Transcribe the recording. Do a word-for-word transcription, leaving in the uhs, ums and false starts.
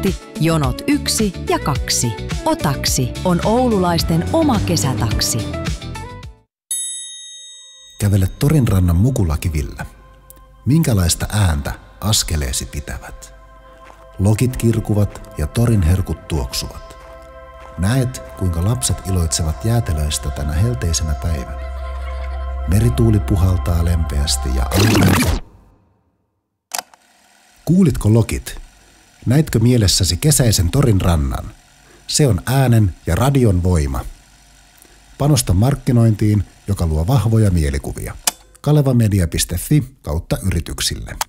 Otaksitaksi, jonot yksi ja kaksi. Otaksi on oululaisten oma kesätaksi. Kävele Torinrannan mukulakivillä. Minkälaista ääntä askeleesi pitävät? Lokit kirkuvat ja torin herkut tuoksuvat. Näet, kuinka lapset iloitsevat jäätelöistä tänä helteisenä päivänä. Merituuli puhaltaa lempeästi ja aurinko. Kuulitko lokit? Näitkö mielessäsi kesäisen Torinrannan? Se on äänen ja radion voima. Panosta markkinointiin, joka luo vahvoja mielikuvia. kalevamedia piste fi kautta yrityksille.